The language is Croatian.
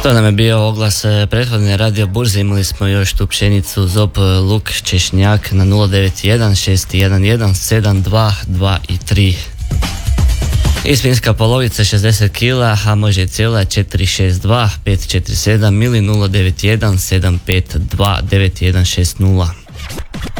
To nam je bio oglas prethodne radio burze. Imali smo još tu pšenicu Zop Luk Češnjak na 091 611 722 i 3. I svinjska polovica 60 kg, a može i cijela 462 547 ili 091 752 9160.